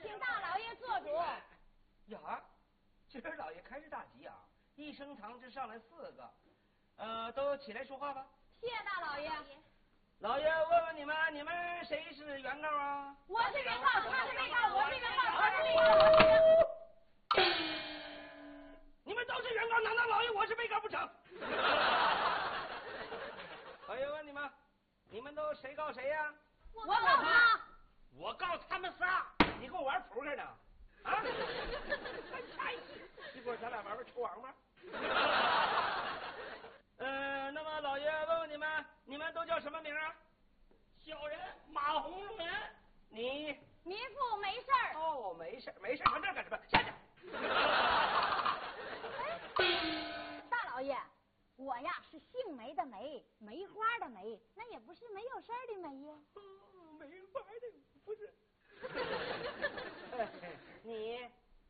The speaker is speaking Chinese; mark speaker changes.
Speaker 1: 请大老爷做主。
Speaker 2: 呀，今儿老爷开市大吉啊！一升堂之上来4个，都起来说话吧。
Speaker 1: 谢大老爷。
Speaker 2: 老爷问问你们谁是原告啊？
Speaker 1: 我是原告，他是被告，我是原告，他是被告，我是原告。
Speaker 2: 你们都是原告，难道老爷我是被告不成？老爷问你们都谁告谁呀？
Speaker 1: 我告他。
Speaker 2: 我告他们仨，你跟我玩扑克呢？啊？一会儿咱俩玩抽王八。那么老爷问问你们都叫什么名啊？
Speaker 3: 小人马红莲。
Speaker 2: 你？
Speaker 1: 民妇没事儿。
Speaker 2: 哦，没事，上这干什么？下去。
Speaker 1: 大老爷，我呀是姓梅的梅，梅花的梅，那也不是没有事儿的梅呀。